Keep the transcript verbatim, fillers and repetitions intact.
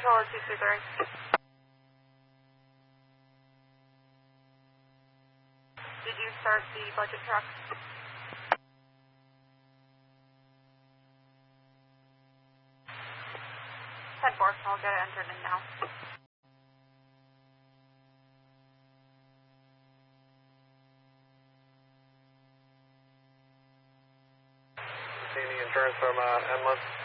controller two two three. Did you start the budget truck? ten four, I'll get it entered in now. See the insurance from uh, Emma.